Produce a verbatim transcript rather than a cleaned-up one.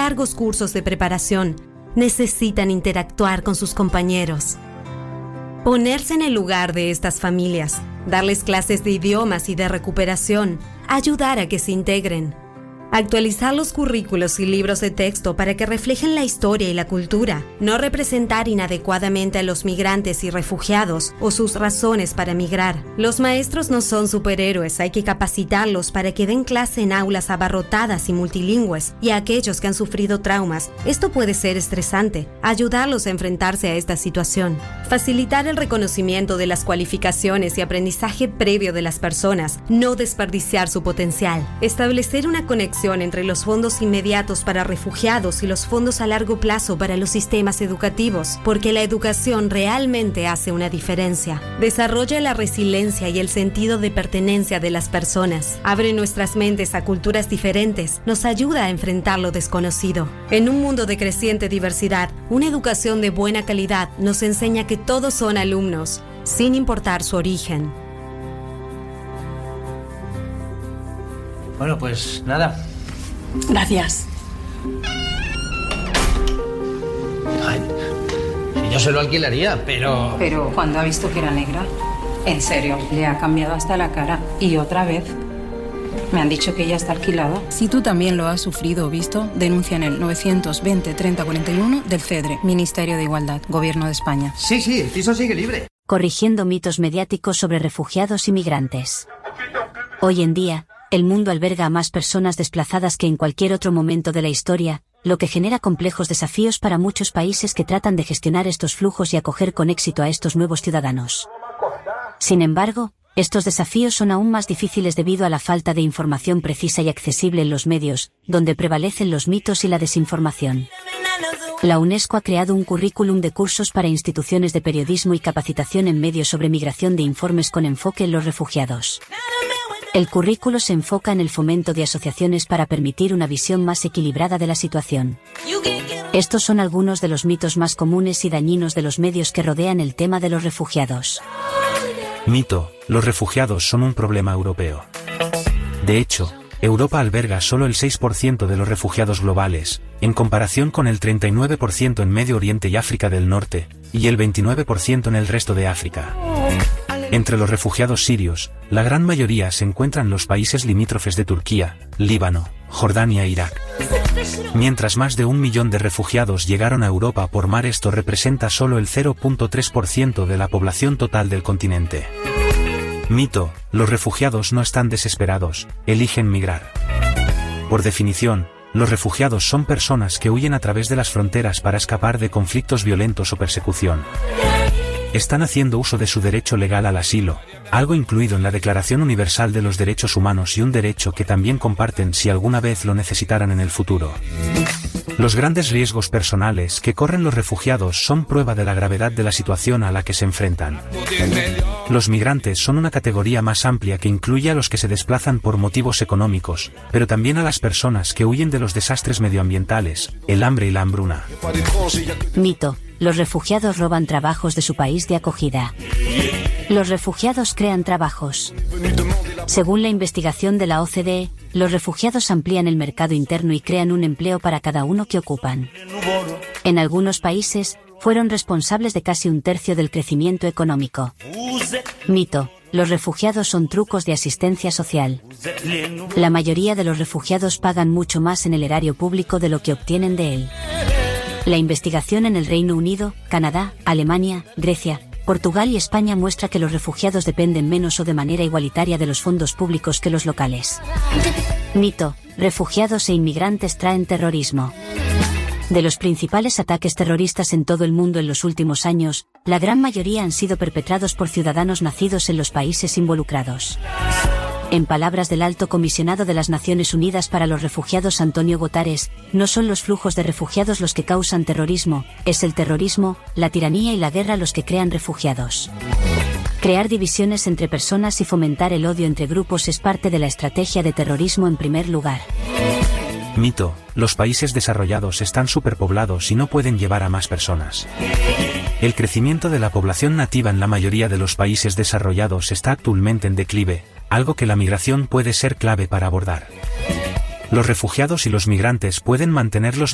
largos cursos de preparación, necesitan interactuar con sus compañeros. Ponerse en el lugar de estas familias, darles clases de idiomas y de recuperación, ayudar a que se integren. Actualizar los currículos y libros de texto para que reflejen la historia y la cultura, no representar inadecuadamente a los migrantes y refugiados o sus razones para migrar. Los maestros no son superhéroes, hay que capacitarlos para que den clase en aulas abarrotadas y multilingües, y a aquellos que han sufrido traumas, esto puede ser estresante, ayudarlos a enfrentarse a esta situación. Facilitar el reconocimiento de las cualificaciones y aprendizaje previo de las personas, no desperdiciar su potencial. Establecer una conexión entre los fondos inmediatos para refugiados y los fondos a largo plazo para los sistemas educativos, porque la educación realmente hace una diferencia. Desarrolla la resiliencia y el sentido de pertenencia de las personas. Abre nuestras mentes a culturas diferentes, nos ayuda a enfrentar lo desconocido. En un mundo de creciente diversidad, una educación de buena calidad nos enseña que todos son alumnos, sin importar su origen. Bueno, pues nada. Gracias. Ay, yo se lo alquilaría, pero... Pero cuando ha visto que era negra, en serio, le ha cambiado hasta la cara. Y otra vez, me han dicho que ella está alquilada. Si tú también lo has sufrido o visto, denuncia en el nueve veinte treinta cuarenta y uno del CEDRE, Ministerio de Igualdad, Gobierno de España. Sí, sí, el piso sigue libre. Corrigiendo mitos mediáticos sobre refugiados y migrantes. Hoy en día, el mundo alberga a más personas desplazadas que en cualquier otro momento de la historia, lo que genera complejos desafíos para muchos países que tratan de gestionar estos flujos y acoger con éxito a estos nuevos ciudadanos. Sin embargo, estos desafíos son aún más difíciles debido a la falta de información precisa y accesible en los medios, donde prevalecen los mitos y la desinformación. La UNESCO ha creado un currículum de cursos para instituciones de periodismo y capacitación en medios sobre migración de informes con enfoque en los refugiados. El currículo se enfoca en el fomento de asociaciones para permitir una visión más equilibrada de la situación. Estos son algunos de los mitos más comunes y dañinos de los medios que rodean el tema de los refugiados. Mito: los refugiados son un problema europeo. De hecho, Europa alberga solo el seis por ciento de los refugiados globales, en comparación con el treinta y nueve por ciento en Medio Oriente y África del Norte, y el veintinueve por ciento en el resto de África. Entre los refugiados sirios, la gran mayoría se encuentran en los países limítrofes de Turquía, Líbano, Jordania e Irak. Mientras más de un millón de refugiados llegaron a Europa por mar, esto representa solo el cero punto tres por ciento de la población total del continente. Mito: los refugiados no están desesperados, eligen migrar. Por definición, los refugiados son personas que huyen a través de las fronteras para escapar de conflictos violentos o persecución. Están haciendo uso de su derecho legal al asilo, algo incluido en la Declaración Universal de los Derechos Humanos y un derecho que también comparten si alguna vez lo necesitaran en el futuro. Los grandes riesgos personales que corren los refugiados son prueba de la gravedad de la situación a la que se enfrentan. Los migrantes son una categoría más amplia que incluye a los que se desplazan por motivos económicos, pero también a las personas que huyen de los desastres medioambientales, el hambre y la hambruna. Mito: los refugiados roban trabajos de su país de acogida. Los refugiados crean trabajos. Según la investigación de la O C D E, los refugiados amplían el mercado interno y crean un empleo para cada uno que ocupan. En algunos países, fueron responsables de casi un tercio del crecimiento económico. Mito: los refugiados son trucos de asistencia social. La mayoría de los refugiados pagan mucho más en el erario público de lo que obtienen de él. La investigación en el Reino Unido, Canadá, Alemania, Grecia, Portugal y España muestra que los refugiados dependen menos o de manera igualitaria de los fondos públicos que los locales. Mito: refugiados e inmigrantes traen terrorismo. De los principales ataques terroristas en todo el mundo en los últimos años, la gran mayoría han sido perpetrados por ciudadanos nacidos en los países involucrados. En palabras del Alto Comisionado de las Naciones Unidas para los Refugiados Antonio Guterres, no son los flujos de refugiados los que causan terrorismo, es el terrorismo, la tiranía y la guerra los que crean refugiados. Crear divisiones entre personas y fomentar el odio entre grupos es parte de la estrategia de terrorismo en primer lugar. Mito: los países desarrollados están superpoblados y no pueden llevar a más personas. El crecimiento de la población nativa en la mayoría de los países desarrollados está actualmente en declive, algo que la migración puede ser clave para abordar. Los refugiados y los migrantes pueden mantener los